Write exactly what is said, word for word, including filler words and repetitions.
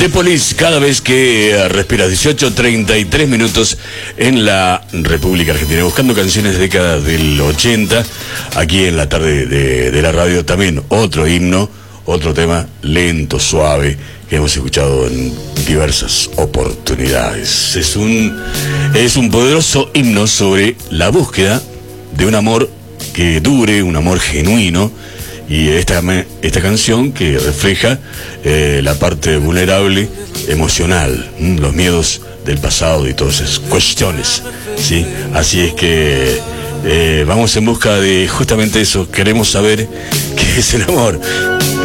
The Police, cada vez que respiras. Dieciocho treinta y tres minutos en la República Argentina, buscando canciones de décadas del ochenta, aquí en la tarde de, de la radio. También otro himno, otro tema lento, suave, que hemos escuchado en diversas oportunidades. Es un, es un poderoso himno sobre la búsqueda de un amor que dure, un amor genuino. Y esta, esta canción que refleja eh, la parte vulnerable, emocional, ¿m? los miedos del pasado y todas esas cuestiones, ¿sí? Así es que eh, vamos en busca de justamente eso. Queremos saber qué es el amor.